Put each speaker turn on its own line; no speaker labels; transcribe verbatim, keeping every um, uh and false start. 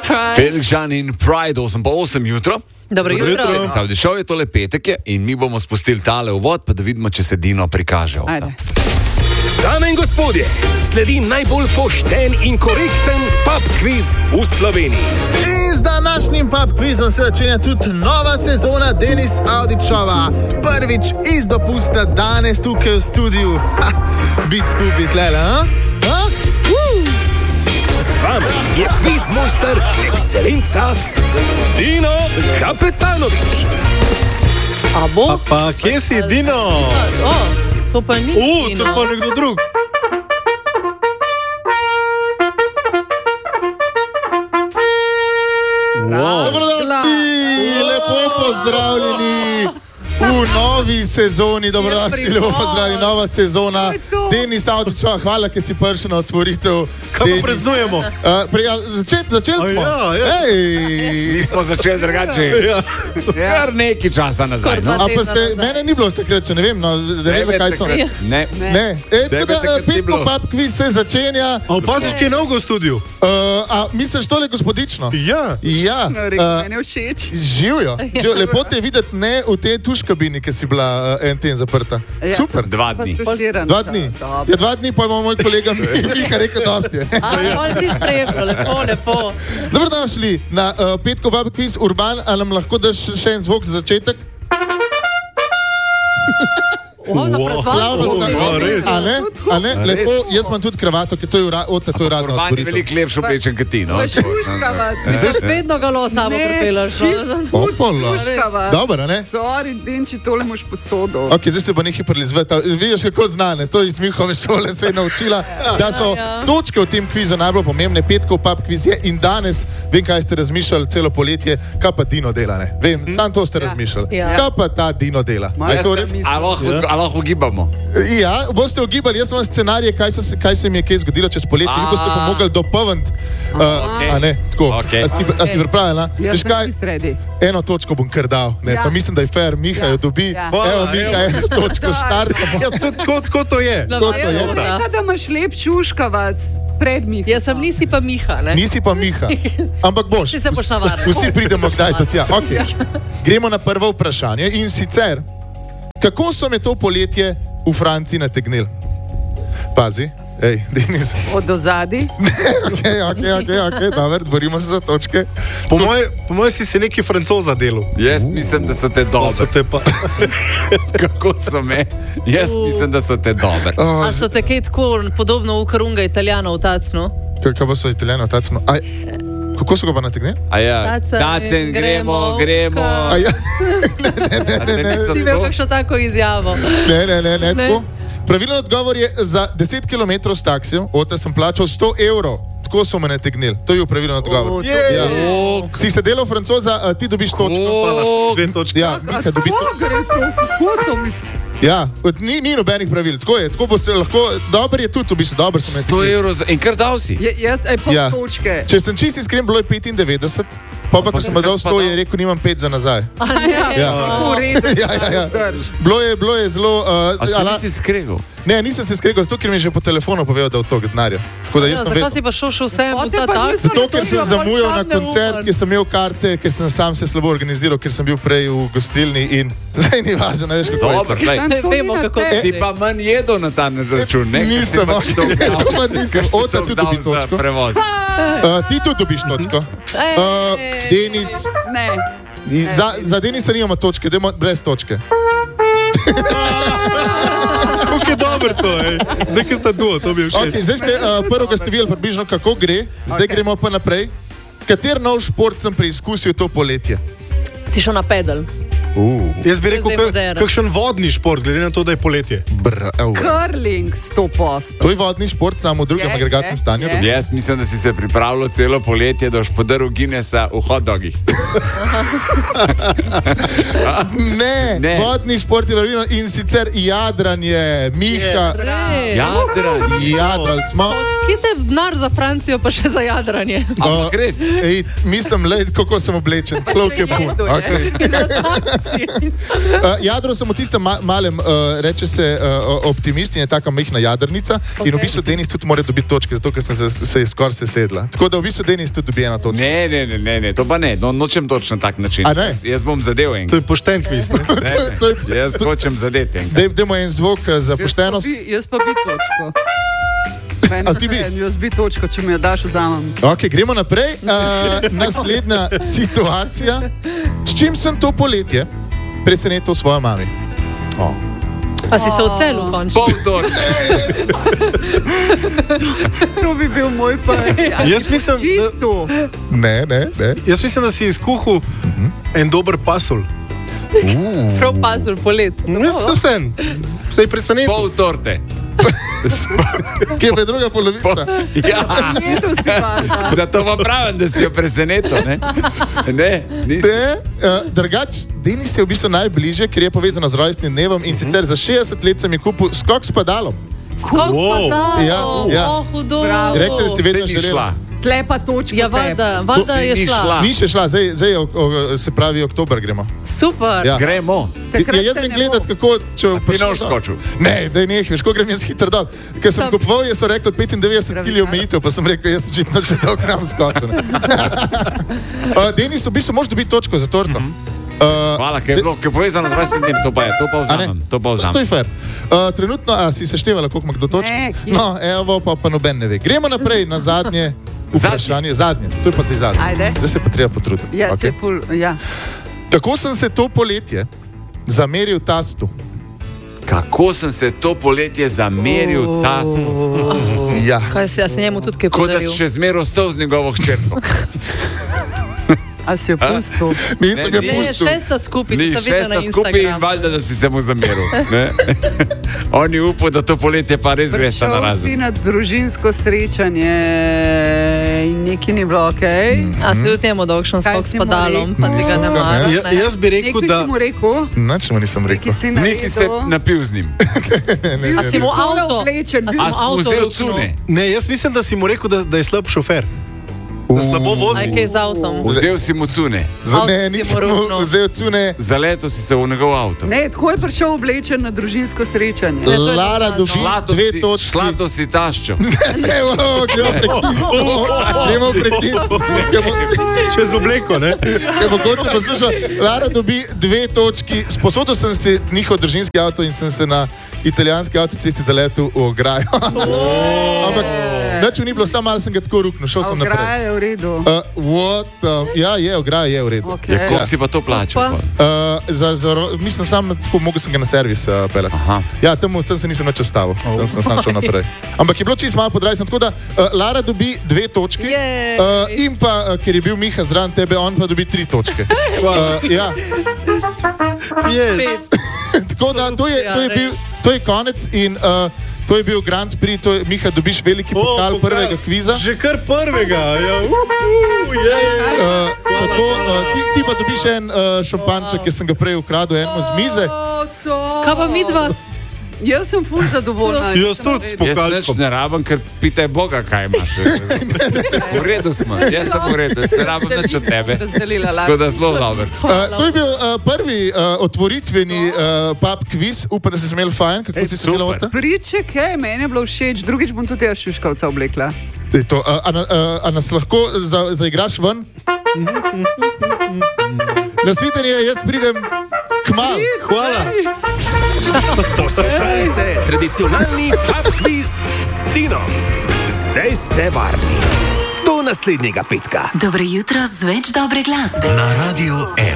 Felix Jean in Pride, osem pa osem jutro.
Dobro jutro.
Savdi šov je tole petek in mi bomo spustili tale uvod, pa da vidimo, če se Dino prikaže.
Dame in gospodje, sledi najbolj pošten in korekten pub quiz v Sloveniji.
In z današnjim pub quizom se začenja tudi nova sezona Denis Audičova. Prvič iz dopusta danes tukaj v studiu. Ha, bit skupaj tlele, ha? Ha? Uh.
Z vami je quiz mojster ekscelenca Dino Kapetanovič.
A bo?
Pa, pa kje si, Dino?
O, to pa ni
U,
Dino.
to pa nekdo drug. Wow. Dobrodošli, lepo pozdravljeni v novi sezoni. Dobrodošli, lepo pozdravljeni, nova sezona. Denis Audičova, hvala, ki si prišel na otvoritev.
Kaj pa praznujemo?
Uh, pre, ja, začet, začeli smo.
Ja, ja.
Mi smo začeli drugače.
Ja.
Kar nekaj časa nazaj. No?
A pa ste, mene ni bilo takrat, če ne vem, no, da ne vem, zakaj so.
Ne.
Ne, e,
Tebe
tako da
takrat ni
petko
bilo.
pub quiz se začenja.
A opaziš, ki je novega v studiu?
Uh, a misliš tole gospodično?
Ja.
Ja.
Meni je všeč.
Živijo. Živijo. Lepo te je videti ne v tej tuškabini, ki si bila uh, en teden zaprta.
Ja.
Super.
Dva dni.
Dva dni. Ja, dva dni pa ima moj kolega Miha rekel dosti.
A, on si spremljal, lepo, lepo.
Dobrodošli na uh, petko pub quiz Urban, ali nam lahko daš še en zvok za začetek?
O, na
Slavno,
predvalu.
tako.
ja, res.
A ne? A ne? Lepo, jaz imam tudi kravato, ki to je ura, ota, to je uradno
Urban je
otvoritev.
veliko lepši oblečen kot ti, no?
Zdaj vedno galo samo pripeljaš.
Opolo. Dobro, ne?
Sorry, Denči, tole moš posodo.
Ok, zdaj se bo nekaj prilizveta. Vidiš, kako znane, to iz Mihove šole se je naučila, da so
ja.
točke v tem kvizu najbolj pomembne. Petkov pub kviz je in danes, vem, kaj ste razmišljali celo poletje, kaj pa Dino dela, ne? Vem, sam to ste razmišljali.
Ja.
Kaj pa ta Dino dela?
Ma,
A je to
jaz
res?
sem-
A lahko, a lahko ugibamo?
Ja, boste ugibali, jaz imam scenarije, kaj, so, se- kaj se mi je kaj zgodilo čez poletje. Vi boste pa mogli dopolniti. Uh,
Okej.
A ne, tako.
Okej.
A si, a si pripravljena?
Jaz
Veš
sem
kaj?
čist ready.
Eno točko bom kar dal, ne,
Ja.
pa mislim, da je fair, Miha
Ja.
jo dobi.
Ja.
Evo,
Hvala,
Miha,
evo.
eno točko štartamo.
Ja, to, tako, tako to je.
Tako to je.
Rekla, da imaš lep šuškavac pred Miho.
Jaz sem nisi pa Miha, ne?
Nisi pa Miha, ampak boš.
Ti se boš navadil.
Vsi pridemo kdaj do tja. Okay. Gremo na prvo vprašanje in sicer, kako so me to poletje v Franciji nategnili? Pazi, hej, Denis.
Od ozadi.
Ok, ok, ok, ok, dobro, borimo se za točke.
Po mojem moj si se neki francoza delu.
Jaz mislim, da so te
So
dobre.
te pa...
Kako so me? Jaz mislim, da so te dobre.
Oh,
A so te kaj tako podobno v karunga italijanov v tacnu?
kako pa so italijano, tacno. Aj, kako so ga pa nategnili?
A ja,
Tacen,
tacen, gremo,
gremo,
gremo.
ka-
A ja,
A te niso
Si imel
tako?
kakšno tako izjavo?
ne, ne, ne, ne,
Ne.
tako. Pravilen odgovor je za deset kilometrov s taksijem, od sem plačal sto evrov. Tako so me nategnili. To je bil pravilen odgovor.
O, to-
Ja.
O,
Si se delal francoza, a ti dobiš točko.
o,
Dve točke.
Ja, Miha dobi točko.
Kako gre to? Kako to mislim?
Ja, od- ni, ni nobenih pravil. Tako je, tako boste lahko, dober je tudi, v bistvu, dobro so me
sto
nategnili.
evrov za... In kar dal si?
Je, jaz, aj pol
Ja.
točke.
Če sem čist iskren, bilo je petindevetdeset, pa pa ko sem mu dal sto, je rekel, nimam pet za nazaj.
A ne?
Ja.
V redu.
Ja, ja, ja.
Drž.
Bilo je, bilo je zelo... Uh,
A se
ala,
nisi skregal?
ne, nisem se skregal, zato ker mi je že po telefonu povedal, da je v to denarja. Tako da
Ja,
jaz sem
zakaj
vedel.
si pa šel še vsem v
Potem
ta
pa
taksi?
niso-
Zato, ker sem
To je
zamujal na
bolj
koncert,
neumen.
ker sem imel karte, ker sem sam se slabo organiziral, ker sem bil prej v gostilni in zdaj ni važno, ne veš kako je.
Dobro, glej.
Tam to
Vemo,
ni na
kako
tebi.
Si pa manj jedel na ta račun, ne? Ker si
Nisem,
pač
ok.
toliko dal-
To pa nisem.
ker si
Ota
toliko
tudi
dal
dobi
za
točko.
prevoz.
Uh, ti tudi dobiš točko. Uh, Denis,
Ne.
i- za, za Denisa nimamo točke, dajmo brez točke.
Kako je dobro to, ej. Zdaj, ki sta duo, to bi je všeč.
Okay, zdaj ste uh, prvo ga ste videli približno, kako gre, zdaj okay. gremo pa naprej. Kater nov šport sem preizkusil to poletje?
Si šel na pedal.
Uh,
Jaz bi rekel,
Zdaj
ka-
moderno.
kakšen vodni šport, glede na to, da je poletje.
brr, evo.
Curling sto posto.
To je vodni šport, samo v drugem
Je,
agregatnem
je,
stanju.
je.
Jaz mislim, da si se pripravljal celo poletje, da boš podaril Guinnessa v hot dogih.
Ne,
Ne.
vodni šport je pravilno in sicer jadranje, Miha.
Ej,
Jadran.
Jadrali smo.
Kje te denar za Francijo, pa še za jadranje?
Ampak res.
Ej, mislim, le, kako sem oblečen, človek je pun. Okay. uh, jadro sem v tistem ma malem, uh, reče se uh, optimist in je taka mehna jadrnica okay. In v bistvu Denis tudi mora dobiti točke, zato ker sem se, se skoraj sesedla. Tako da v bistvu Denis tudi dobi ena točka.
Ne, ne, ne, ne, ne, to pa ne, no, nočem točno tak način. Jaz, jaz bom zadev en.
To je pošten kviz.
Ne, ne, jaz hočem zadeti en.
Dej, dejmo en zvok za poštenost.
Jaz pa bi točko.
A ti bi?
Jaz bi točko, če mi jo daš, vzamem.
Ok, gremo naprej. Uh, naslednja situacija. S čim sem to poletje presenetil svojo mami? Oh.
Pa si se odselil končno.
Pol torte.
To bi bil moj pa.
Jaz mislim,
Čisto.
Ne, ne, ne.
Jaz mislim, da si izkuhal uh-huh. en dober pasul.
Uh.
Prav pazul polet.
Jaz sem vsem. Se je presenetil.
Pol torte.
Kje pa je druga polovica?
Ja.
Jedu si pa.
Zato vam pravim, da si jo presenetil, ne? Ne, nisi.
Te, uh, drugač, Denis je v bistvu najbližje, ker je povezano z rojstnim dnevom in sicer za šestdeset let sem je kupil skok s padalom.
Skok
Wow.
padalom.
Ja, ja.
Oh, hudo.
Bravo.
Rekli, da si vedno
Saj ni
želela.
šla.
Tle pa točko.
Ja, valjda, valjda
To si
je
ni
šla.
šla.
Ni še šla, zdaj, zdaj o, o, se pravi oktober gremo.
Super.
Ja.
Gremo.
Takrat
Ja, jaz
se
grem
ne
gledat,
bo.
kako če
Ti ne boš skočil.
Ne, da je nekaj, veš, ko grem jaz hitro dol. Ker sem
Sam-
kupoval, jaz so rekli petindevetdeset kilogramov omejitev, pa sem rekel, jaz očitno če dolg gram skočil. uh, Denis, v bistvu moraš dobiti točko za torto. Uh,
Hvala, ker je bilo, ker je povezano z rojstnim dnem, to pa je, to pa
a ne?
vzamem, to pa
To
vzamem.
je fair. Uh, trenutno, a si seštevala, koliko ima kdo točk?
Ne, kje?
No, evo, pa, pa noben ne ve. Gremo naprej na zadnje vprašanje. Zadnje, to je pa zdaj zadnje.
Ajde.
Zdaj se pa treba potruditi.
Ja,
Okay.
okay. pol, ja.
Tako sem se to poletje zameril tastu.
Kako sem se to poletje zameril tastu.
Ja.
Kaj se, ja se njemu tudi kaj
Kot da
podaril?
si še zmeraj ostal z njegovo hčerko.
A si jo pustil?
Nisem ga
Ne,
Ne,
pustil.
šesta skupaj,
Ni
ti sem videla na
šesta skupaj in
Instagramu.
valjda, da si se mu zameril. Ne? On je upal, da to poletje pa res gresta na
Prišel si
razen.
na družinsko srečanje in neki ni bilo, ok?
A si v tem odolgšen
Kaj
skok
si
s
mu
padalom,
rekel?
pa ti ga ne
Skok, ne.
maraš,
Ja,
ne?
jaz bi rekel,
Nekaj
da
si mu rekel,
Nič mu nisem rekel.
nekaj si naredil.
Nisi se napil z njim.
A si mu avto,
oblečen,
a si
A
mu
si mu
avto
vzel
ruknil?
cune?
ne, jaz mislim, da si mu rekel, da, da je slab šofer. Da slabo
Aj
vozi.
kaj z avtom.
Vzel si mu cune.
Za
Avto
ne,
si
nisem
mu
mu
ruknil.
vzel cune.
Zaletel si se v njegov avto.
Ne, tako je prišel oblečen na družinsko srečanje.
to je
Lara
dokazno.
dobi
Šlato
dve
si,
točki.
šlato si taščo.
Ne, o, gremo prekiniti. Gremo prekiniti.
Čez obleko, ne?
Je mogoče poslušal. Lara dobi dve točki. Sposodil sem si njihov družinski avto in sem se na italijanski avtocesti zaletel v ograjo. Ampak nič mi ni bilo, samo malo sem ga tako ruknil, šel sem naprej.
Ograja je v redu.
Uh, what the, ja, je, ograja je v redu.
Okay.
Ja, koliko si pa to plačal?
Pa?
pol?
Uh, za, za, ro- mislim, sam tako mogel sem ga na servis uh, peljati.
Aha.
Ja, tam, tam se nisem več ustavil, tam sem sam šel naprej. Ampak je bilo čisto malo podrajsno, tako da uh, Lara dobi dve točki
Jej.
uh, in pa, uh, ker je bil Miha zraven tebe, on pa dobi tri točke. Uh, ja.
Yes.
Tako da to je, to je, bil, to je konec in uh, to je bil Grand Prix, to je, Miha, dobiš veliki
O,
pokal
pokal.
prvega kviza.
Že kar prvega. Ja. Uh, uh, je, je.
Uh, tako, uh, ti, ti pa dobiš en uh, šampanček, ki sem ga prej ukradel enemu z mize.
O, to.
Kaj pa midva?
Jaz sem ful zadovoljna.
Jaz tudi s
Jaz nič
pokalčkom.
ne rabim, ker pitaj Boga, kaj imaš. V redu smo, jaz sem v redu, jaz ne rabim nič od tebe.
Razdelila
Tako
lažje.
da zelo dobro.
Uh, to je bil uh, prvi uh, otvoritveni uh, pub kviz, upam, da si imel fajn, kako si se imel
super.
od
Priček, hej, meni je bilo všeč, drugič bom tudi jaz šuškavca oblekla.
to. Uh, a, na- uh, a nas lahko za, zaigraš ven? Nasvidenje, jaz pridem kmal.
Hvala.
Poslušali ste tradicionalni pub quiz s Tinom. Zdaj ste varni. Do naslednjega petka.
Dobro jutro z več dobre glasbe.
Na Radiu ena.